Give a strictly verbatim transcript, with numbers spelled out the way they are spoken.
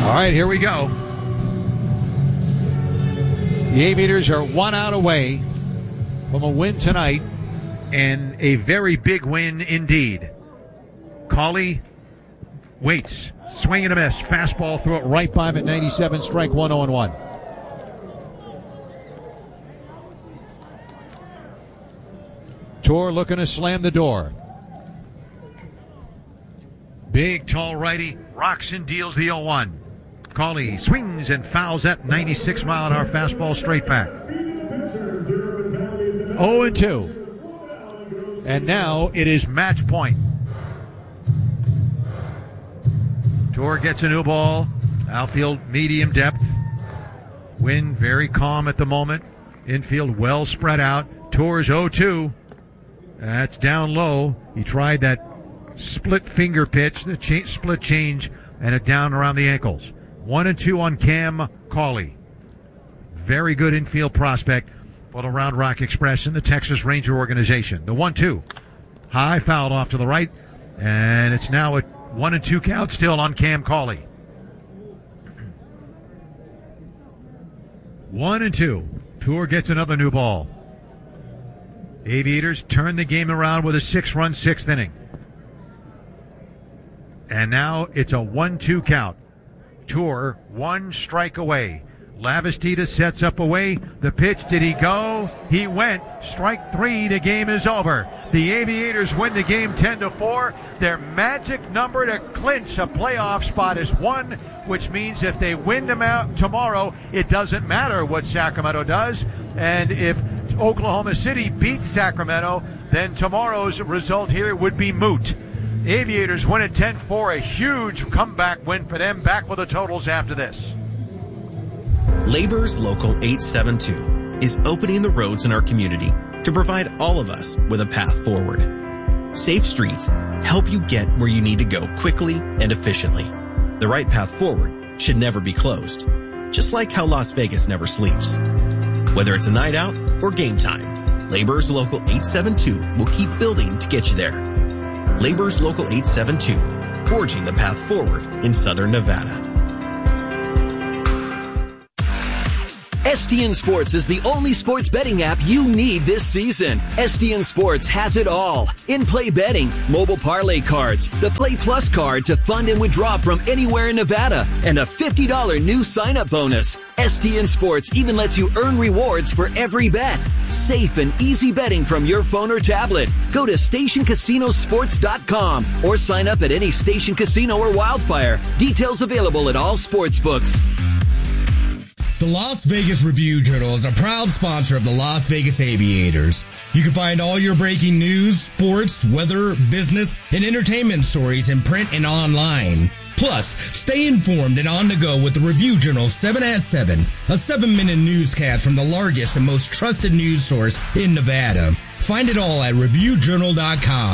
All right, here we go. The Aviators are one out away from a win tonight, and a very big win indeed. Cauley waits, swing and a miss, fastball, throw it right by him at ninety-seven, strike one, oh and one. Tor looking to slam the door. Big, tall righty, rocks and deals the oh one. Cauley swings and fouls that ninety-six mile an hour fastball straight back. oh and two. And now it is match point. Tor gets a new ball. Outfield medium depth. Wind very calm at the moment. Infield well spread out. Tor's oh two. That's down low. He tried that split finger pitch, the cha- split change, and it down around the ankles. One and two on Cam Cauley. Very good infield prospect for the Round Rock Express and the Texas Ranger organization. The one two. High fouled off to the right, and it's now a one and two count still on Cam Cauley. One and two. Tor gets another new ball. Aviators turn the game around with a six-run sixth inning. And now it's a one two count. Tor one strike away. Lavastida sets up away. The pitch, did he go? He went. Strike three, the game is over. The Aviators win the game ten to four. Their magic number to clinch a playoff spot is one, which means if they win them out tomorrow, it doesn't matter what Sacramento does. And if Oklahoma City beats Sacramento, then tomorrow's result here would be moot. Aviators win at ten four, a huge comeback win for them. Back with the totals after this. Labor's Local eight seven two is opening the roads in our community to provide all of us with a path forward. Safe streets help you get where you need to go quickly and efficiently. The right path forward should never be closed, just like how Las Vegas never sleeps. Whether it's a night out or game time, Labor's Local eight seven two will keep building to get you there. Labor's Local eight seven two, forging the path forward in Southern Nevada. S T N Sports is the only sports betting app you need this season. S T N Sports has it all. In-play betting, mobile parlay cards, the Play Plus card to fund and withdraw from anywhere in Nevada, and a fifty dollars new sign-up bonus. S T N Sports even lets you earn rewards for every bet. Safe and easy betting from your phone or tablet. Go to station casino sports dot com or sign up at any Station Casino or Wildfire. Details available at all sports books. The Las Vegas Review-Journal is a proud sponsor of the Las Vegas Aviators. You can find all your breaking news, sports, weather, business, and entertainment stories in print and online. Plus, stay informed and on the go with the Review-Journal seven at seven, a seven-minute newscast from the largest and most trusted news source in Nevada. Find it all at review journal dot com.